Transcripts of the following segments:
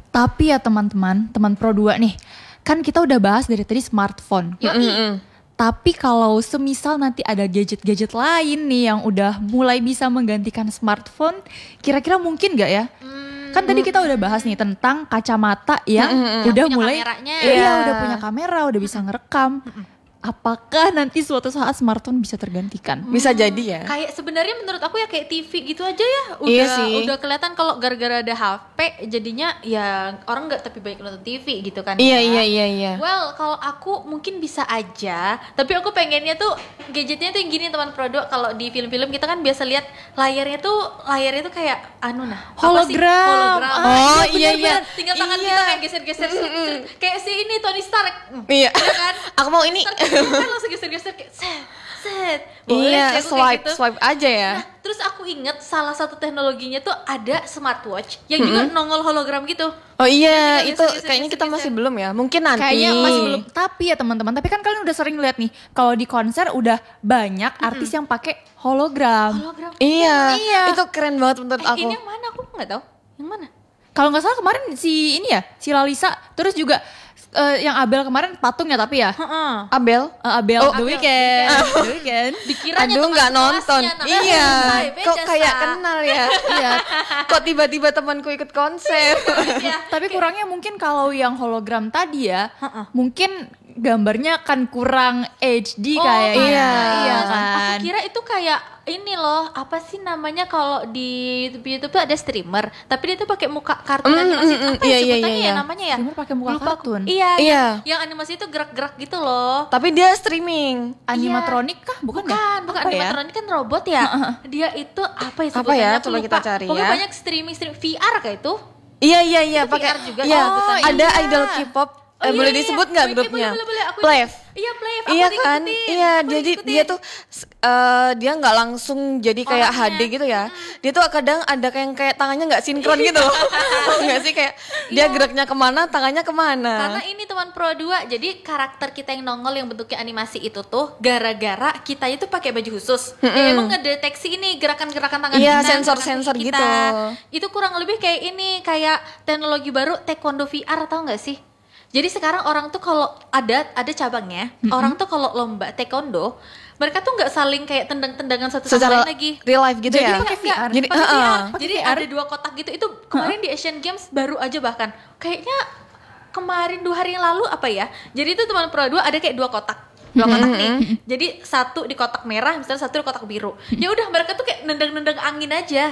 Tapi ya teman-teman, teman Pro 2 nih, kan kita udah bahas dari tadi smartphone. Tapi kalau semisal nanti ada gadget-gadget lain nih yang udah mulai bisa menggantikan smartphone, kira-kira mungkin gak ya? Kan tadi kita udah bahas nih tentang kacamata yang udah punya mulai, kameranya. iya udah punya kamera, udah bisa ngerekam. Apakah nanti suatu saat smartphone bisa tergantikan? Bisa jadi ya. Kayak sebenarnya menurut aku ya kayak TV gitu aja ya. Iya sih. Udah kelihatan kalau gara-gara ada HP jadinya ya orang nggak tapi banyak nonton TV gitu kan. Iya, ya. iya. Well, kalau aku mungkin bisa aja, tapi aku pengennya tuh gadgetnya tuh yang gini teman Prodo. Kalau di film-film kita kan biasa lihat layarnya tuh kayak apa sih? Hologram. Oh, iya. bener. Tinggal tangan kita kayak geser-geser kayak si ini Tony Stark. Iya. Iya kan? Aku mau ini. Kan langsung geser-geser kayak set. Boleh Iya, sih aku kayak gitu. swipe aja ya. Nah, terus aku inget salah satu teknologinya tuh ada smartwatch yang juga nongol hologram gitu. Oh iya, Geser, itu geser, kayaknya kita geser. masih belum ya. Mungkin nanti. Kayaknya masih belum. Tapi ya teman-teman, tapi kan kalian udah sering lihat nih, kalau di konser udah banyak artis yang pakai hologram. Hologram. Iya, Iya. itu keren banget menurut aku. Ini yang mana aku nggak tahu. Yang mana? Kalau nggak salah kemarin si ini ya, si Lalisa, terus juga yang Abel kemarin patung ya tapi ya. Heeh. Abel. Abel Oh, The Abel. Weeknd. The Weeknd. Dikiranya Aduh, teman nggak sekelasnya, nonton. nah. Iya. Beda, Kok kayak Sa. kenal ya? Iya. Kok tiba-tiba temanku ikut konser? Iya. Tapi kurangnya mungkin kalau yang hologram tadi ya, mungkin gambarnya akan kurang HD kayaknya. iya. Iya Aku kan. kira itu kayak ini loh, apa sih namanya kalau di YouTube tuh ada streamer, tapi dia tuh pakai muka kartun animasi. Apa iya, ya iya, sebutannya iya. ya namanya ya? Streamer pakai muka Lupa aku. kartun. Iya. Iya. Yang animasi itu gerak-gerak gitu loh. Tapi dia streaming. Animatronik kah? Bukan ya? Bukan Apa ya? animatronik kan robot ya. Dia itu apa ya Apa sebutannya? ya? Aku Coba lupa. kita cari Pokoknya ya. banyak streaming VR kayak itu. Iya, Itu pakai VR juga Iya, sebutannya. ada Iya. idol K-pop. Oh, Boleh iya, disebut nggak iya. grupnya? Boleh. Aku Plave. Iya, Plave. Aku Iya kan? diikutin. Iya, Aku jadi diikutin. dia tuh dia nggak langsung jadi kayak Orangnya. HD gitu ya. Dia tuh kadang ada kayak tangannya nggak sinkron gitu loh. Nggak sih kayak dia geraknya kemana, tangannya kemana. Karena ini teman Pro 2, jadi karakter kita yang nongol yang bentuknya animasi itu tuh gara-gara kita itu pakai baju khusus. Dia emang ngedeteksi ini gerakan-gerakan tangan Iya, kita, sensor-sensor gerakan kaki gitu. kita. Itu kurang lebih kayak ini, kayak teknologi baru taekwondo VR, tahu nggak sih? Jadi sekarang orang tuh kalau ada cabangnya, orang tuh kalau lomba taekwondo, mereka tuh nggak saling kayak tendang-tendangan satu sama Secara lain lagi. real life gitu Jadi ya. pakai VR. Jadi, Pakai VR. Pakai Jadi VR. ada 2 kotak gitu. Itu kemarin di Asian Games baru aja bahkan. Kayaknya kemarin 2 hari yang lalu apa ya? Jadi itu teman Pro 2 ada kayak 2 kotak. 2 kotak nih. Jadi satu di kotak merah, misalnya satu di kotak biru. Ya udah mereka tuh kayak nendang-nendang angin aja.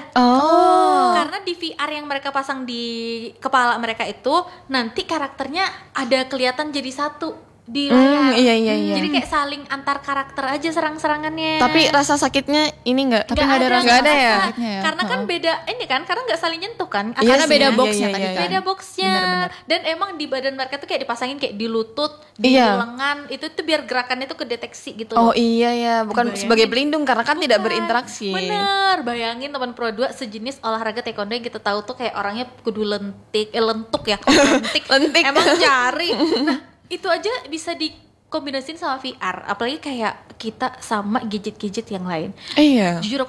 Oh. Karena di VR yang mereka pasang di kepala mereka itu nanti karakternya ada kelihatan jadi satu di layar. Iya. Jadi kayak saling antar karakter aja serang-serangannya. Tapi rasa sakitnya ini nggak? Tapi nggak ada rasa nggak ada ya. sakitnya ya. Karena kan beda ini kan, karena nggak saling nyentuh kan. Iya Karena sih, beda iya, boxnya iya, tadi iya. kan. Beda boxnya. Bener-bener. Dan emang di badan mereka tuh kayak dipasangin kayak di lutut, di Iya. lengan. Itu tuh biar gerakannya tuh kedeteksi gitu Oh loh. iya ya, bukan Bayangin. sebagai pelindung karena kan tidak Bukan. berinteraksi. Bener, bayangin teman Pro 2 sejenis olahraga taekwondo yang kita tahu tuh kayak orangnya kudu lentuk ya. Lentik. Lentik. Emang cari. Nah, itu aja bisa dikombinasiin sama VR. Apalagi kayak kita sama gadget-gadget yang lain. Iya. Jujur aku